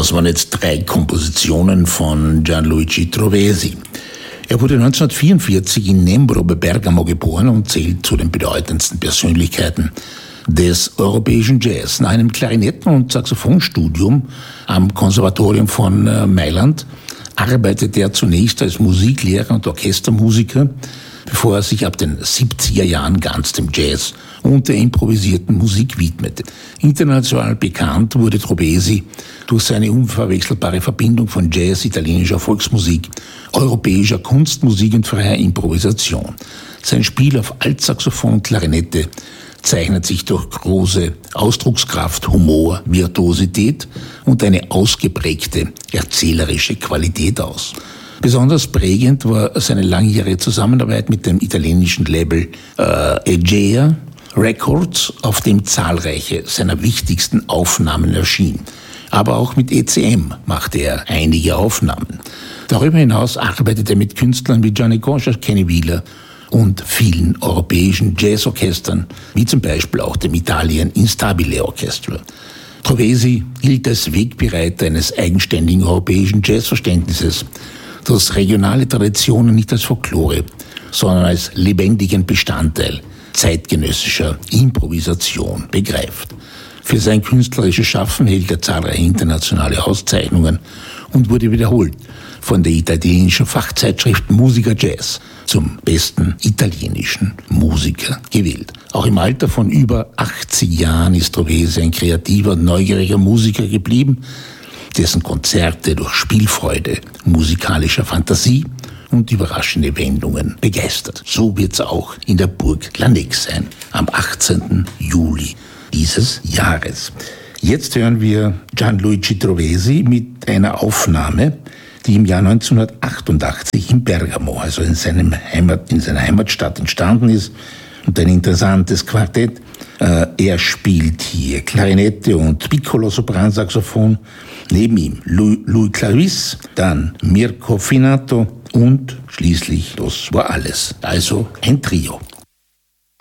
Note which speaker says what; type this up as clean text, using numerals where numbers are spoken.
Speaker 1: Das waren jetzt 3 Kompositionen von Gianluigi Trovesi. Er wurde 1944 in Nembro bei Bergamo geboren und zählt zu den bedeutendsten Persönlichkeiten des europäischen Jazz. Nach einem Klarinetten- und Saxophonstudium am Konservatorium von Mailand arbeitete er zunächst als Musiklehrer und Orchestermusiker, bevor er sich ab den 70er Jahren ganz dem Jazz und der improvisierten Musik widmete. International bekannt wurde Trovesi durch seine unverwechselbare Verbindung von Jazz, italienischer Volksmusik, europäischer Kunstmusik und freier Improvisation. Sein Spiel auf Altsaxophon und Klarinette zeichnet sich durch große Ausdruckskraft, Humor, Virtuosität und eine ausgeprägte erzählerische Qualität aus. Besonders prägend war seine langjährige Zusammenarbeit mit dem italienischen Label Egea Records, auf dem zahlreiche seiner wichtigsten Aufnahmen erschienen. Aber auch mit ECM machte er einige Aufnahmen. Darüber hinaus arbeitete er mit Künstlern wie Gianni Concha, Kenny Wheeler und vielen europäischen Jazzorchestern, wie zum Beispiel auch dem Italien Instabile Orchestra. Trovesi gilt als Wegbereiter eines eigenständigen europäischen Jazzverständnisses, das regionale Traditionen nicht als Folklore, sondern als lebendigen Bestandteil zeitgenössischer Improvisation begreift. Für sein künstlerisches Schaffen erhielt er zahlreiche internationale Auszeichnungen und wurde wiederholt von der italienischen Fachzeitschrift Musica Jazz zum besten italienischen Musiker gewählt. Auch im Alter von über 80 Jahren ist Trovesi ein kreativer und neugieriger Musiker geblieben, dessen Konzerte durch Spielfreude, musikalischer Fantasie und überraschende Wendungen begeistert. So wird es auch in der Burg Lanex sein, am 18. Juli dieses Jahres. Jetzt hören wir Gianluigi Trovesi mit einer Aufnahme, die im Jahr 1988 in Bergamo, also in seiner Heimatstadt entstanden ist. Und ein interessantes Quartett. Er spielt hier Klarinette und Piccolo-Sopransaxophon. Neben ihm Louis Clavis, dann Mirko Finato und schließlich das war alles. Also ein Trio.